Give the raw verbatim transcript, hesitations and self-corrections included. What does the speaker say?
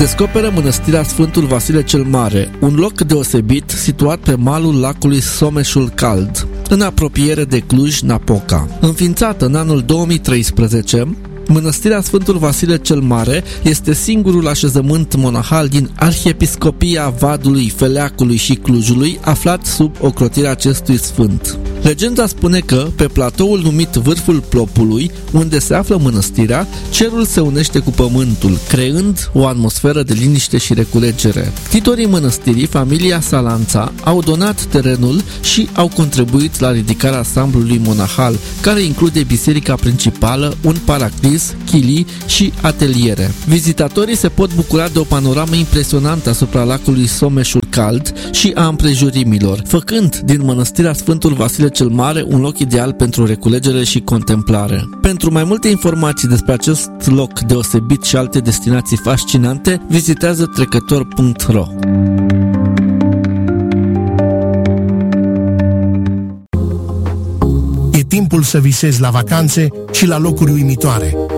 descoperă mănăstirea Sfântul Vasile cel Mare, un loc deosebit situat pe malul lacului Someșul Cald, în apropiere de Cluj-Napoca. Înființată în anul două mii treisprezece, Mănăstirea Sfântul Vasile cel Mare este singurul așezământ monahal din Arhiepiscopia Vadului, Feleacului și Clujului aflat sub ocrotirea acestui sfânt. Legenda spune că, pe platoul numit Vârful Plopului, unde se află mănăstirea, cerul se unește cu pământul, creând o atmosferă de liniște și reculegere. Titorii mănăstirii, familia Salanța, au donat terenul și au contribuit la ridicarea ansamblului monahal, care include biserica principală, un paraclis, chilii și ateliere. Vizitatorii se pot bucura de o panoramă impresionantă asupra lacului Someșul Cald și a împrejurimilor, făcând din mănăstirea Sfântul Vasile cel Mare un loc ideal pentru reculegere și contemplare. Pentru mai multe informații despre acest loc deosebit și alte destinații fascinante, vizitează trecător punct ro. E timpul să visezi la vacanțe și la locuri uimitoare.